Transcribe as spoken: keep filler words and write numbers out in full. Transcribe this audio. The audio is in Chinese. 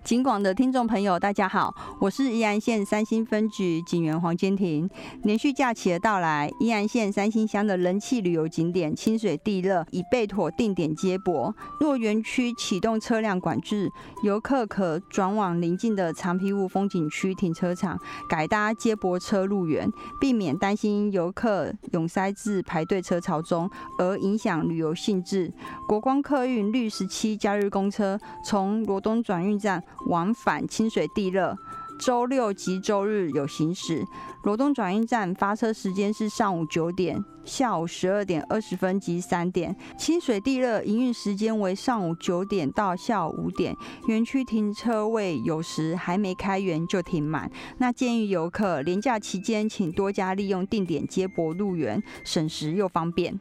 警广的听众朋友，大家好，我是宜兰县三星分局警员黄坚庭。连续假期的到来，宜兰县三星乡的人气旅游景点清水地热已备妥定点接驳。若园区启动车辆管制，游客可转往邻近的长皮坞风景区停车场改搭接驳车入园，避免担心游客涌塞至排队车潮中而影响旅游兴致。国光客运绿十七假日公车从罗东转运站往返清水地热，周六及周日有行驶。罗东转运站发车时间是上午九点、下午十二点二十分及三点。清水地热营运时间为上午九点到下午五点。园区停车位有时还没开园就停满。那建议游客连假期间，请多加利用定点接驳入园，省时又方便。